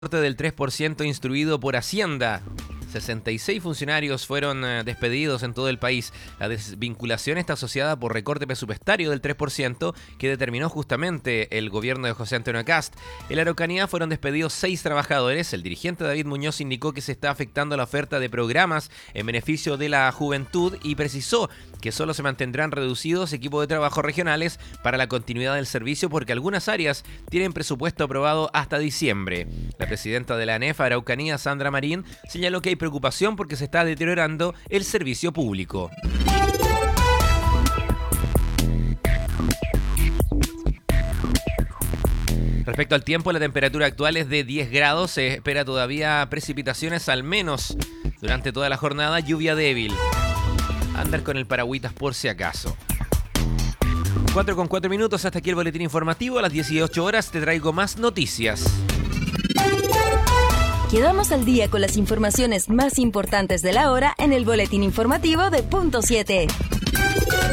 del 3% instruido por Hacienda. 66 funcionarios fueron despedidos en todo el país. La desvinculación está asociada por recorte presupuestario del 3% que determinó justamente el gobierno de José Antonio Kast. En la Araucanía fueron despedidos 6 trabajadores. El dirigente David Muñoz indicó que se está afectando la oferta de programas en beneficio de la juventud y precisó que solo se mantendrán reducidos equipos de trabajo regionales para la continuidad del servicio porque algunas áreas tienen presupuesto aprobado hasta diciembre. La presidenta de la ANEF Araucanía, Sandra Marín, señaló que hay preocupación porque se está deteriorando el servicio público. Respecto al tiempo, la temperatura actual es de 10 grados. Se espera todavía precipitaciones al menos durante toda la jornada, lluvia débil. Andar con el paragüitas por si acaso. 4:04 minutos, hasta aquí el boletín informativo. A las 18 horas te traigo más noticias. Quedamos al día con las informaciones más importantes de la hora en el boletín informativo de Punto 7.